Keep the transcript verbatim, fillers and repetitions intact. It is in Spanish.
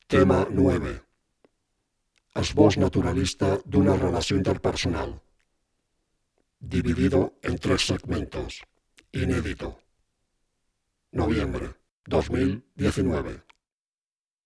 Tema nueve. Esbós naturalista d'una relació interpersonal. Dividido en tres segmentos. Inédito. Noviembre dos mil diecinueve.